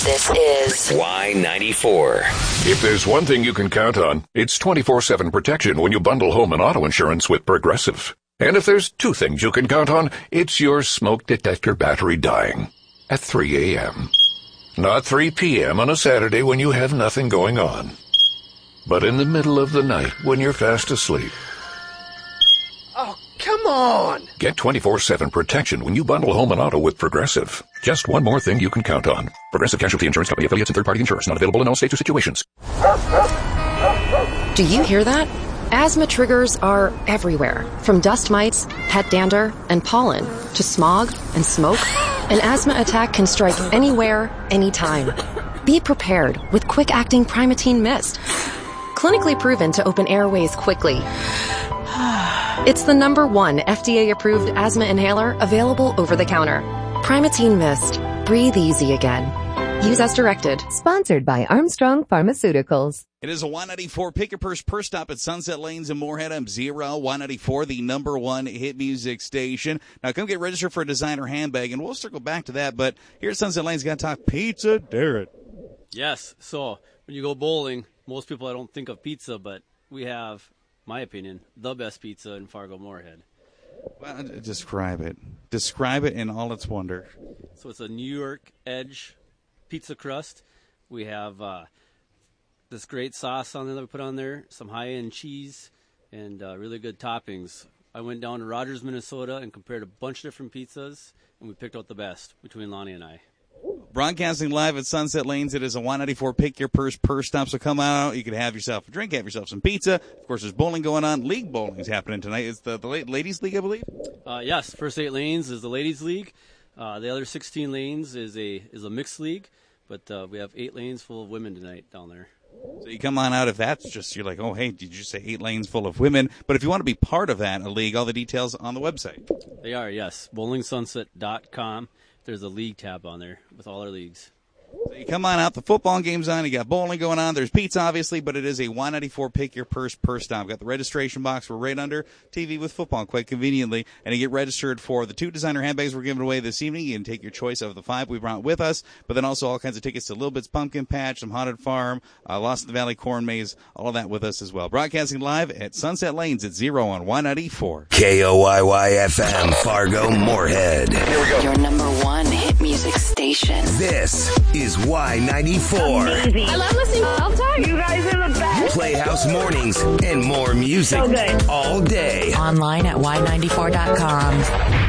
This is Y94. If there's one thing you can count on, it's 24/7 protection when you bundle home and auto insurance with Progressive. And if there's two things you can count on, it's your smoke detector battery dying at 3 a.m. Not 3 p.m. on a Saturday when you have nothing going on, but in the middle of the night when you're fast asleep. Oh, come on! Get 24/7 protection when you bundle home and auto with Progressive. Just one more thing you can count on. Progressive Casualty Insurance Company, affiliates, and third-party insurers. Not available in all states or situations. Do you hear that? Asthma triggers are everywhere, from dust mites, pet dander, and pollen, to smog and smoke. An asthma attack can strike anywhere, anytime. Be prepared with quick-acting Primatene Mist. Clinically proven to open airways quickly. It's the #1 FDA-approved asthma inhaler available over the counter. Primatene Mist. Breathe easy again. Use as directed. Sponsored by Armstrong Pharmaceuticals. It is a Y94 Pick Your Purse Purse Stop at Sunset Lanes in Moorhead. I'm Zero. Y94, the #1 hit music station. Now come get registered for a designer handbag, and we'll circle back to that. But here at Sunset Lanes, got to talk pizza. Darren. Yes. So when you go bowling, most people I don't think of pizza, but we have, my opinion, the best pizza in Fargo Moorhead. Well, describe it. Describe it in all its wonder. So it's a New York Edge pizza crust. We have this great sauce on there that we put on there, some high-end cheese, and really good toppings. I went down to Rogers, Minnesota, and compared a bunch of different pizzas, and we picked out the best between Lonnie and I. Broadcasting live at Sunset Lanes, it is a Y94 Pick Your Purse Purse Stop. So come out. You can have yourself a drink, have yourself some pizza. Of course, there's bowling going on. League bowling is happening tonight. It's the ladies' league, I believe. Yes, first 8 lanes is the ladies' league. The other 16 lanes is a mixed league, but we have 8 lanes full of women tonight down there. So you come on out if that's just, you're like, oh, hey, did you say 8 lanes full of women? But if you want to be part of that, a league, all the details on the website. They are, yes. bowlingsunset.com. There's a league tab on there with all our leagues. So you come on out, the football game's on, you got bowling going on, there's pizza obviously, but it is a Y94 Pick Your Purse Purse Stop. Got the registration box, we're right under TV with football quite conveniently, and you get registered for the 2 designer handbags we're giving away this evening. You can take your choice of the 5 we brought with us, but then also all kinds of tickets to Little Bit's Pumpkin Patch, some Haunted Farm, Lost in the Valley Corn Maze, all of that with us as well. Broadcasting live at Sunset Lanes at 0 on Y94. KOYY-FM, Fargo, Moorhead. Here we go. your #1 hit music station. This is Y94. Amazing. I love listening all the time. You guys are the best. Playhouse Mornings and more music So good. all day. Online at y94.com.